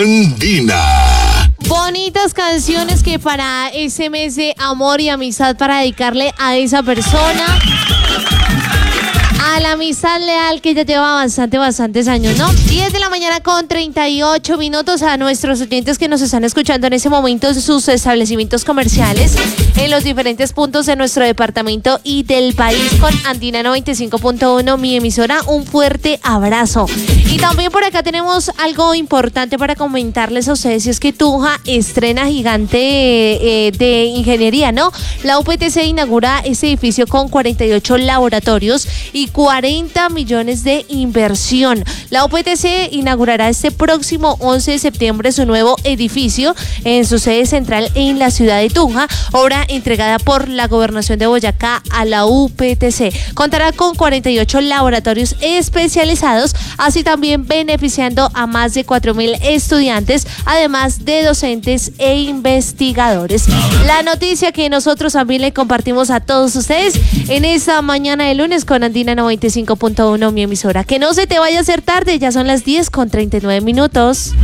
Andina. Bonitas canciones que para ese mes de amor y amistad para dedicarle a esa persona. A la amistad leal que ya lleva bastantes años, ¿no? 10 de la mañana con 38 minutos a nuestros oyentes que nos están escuchando en ese momento en sus establecimientos comerciales en los diferentes puntos de nuestro departamento y del país con Andina 95.1, mi emisora, un fuerte abrazo. Y también por acá tenemos algo importante para comentarles a ustedes y es que Tunja estrena gigante de ingeniería, ¿no? La UPTC inaugura este edificio con 48 laboratorios y 40 millones de inversión. La UPTC inaugurará este próximo 11 de septiembre su nuevo edificio en su sede central en la ciudad de Tunja, obra entregada por la Gobernación de Boyacá a la UPTC. Contará con 48 laboratorios especializados, así también beneficiando a más de 4.000 estudiantes, además de docentes e investigadores. La noticia que nosotros también le compartimos a todos ustedes en esta mañana de lunes con Andina 95.1, mi emisora. Que no se te vaya a hacer tarde, ya son las 10 con 39 minutos.